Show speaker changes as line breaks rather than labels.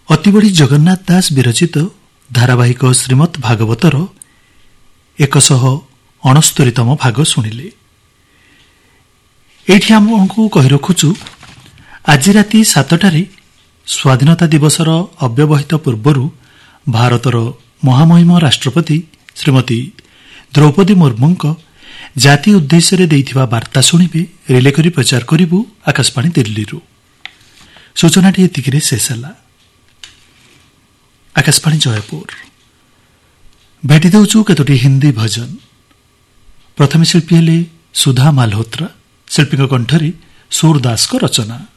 ଅତିବଡ଼ି ଜଗନ୍ନାଥ ଦାସ ବିରଚିତ ଧାରାବାହିକ ଶ୍ରୀମଦ୍ ଭାଗବତର 169ତମ ଭାଗ ଶୁଣିଲେ। ଏଇଠି ଆମକୁ କହି ରଖୁଛୁ, ଆଜି ରାତି 7ଟାରେ ସ୍ୱାଧୀନତା ଦିବସର ଅବ୍ୟବହିତ ପୂର୍ବରୁ ଭାରତର ମହାମହିମ ରାଷ୍ଟ୍ରପତି ଶ୍ରୀମତୀ ଦ୍ରୌପଦୀ ମୁର୍ମୁଙ୍କ ଜାତି ଉଦ୍ଦେଶ୍ୟରେ ଦେଇଥିବା ବାର୍ତ୍ତା ଶୁଣିବେ। ରିଲେ କରି ପ୍ରଚାର କରିବୁ ଆକାଶବାଣୀ ଦିଲ୍ଲୀରୁ। ସୂଚନାଟି ଏତିକିରେ ଶେଷ ହେଲା। ଆକାଶବାଣୀ ଜୟପୁର। ଭେଟି ଦେଉଛୁ କେତୋଟି ହିନ୍ଦୀ ଭଜନ। ପ୍ରଥମେ ଶିଳ୍ପୀ ହେଲେ ସୁଧା ମାଲହୋତ୍ରା, ଶିଳ୍ପୀଙ୍କ କଣ୍ଠରେ ସୁର ଦାସଙ୍କ ରଚନା।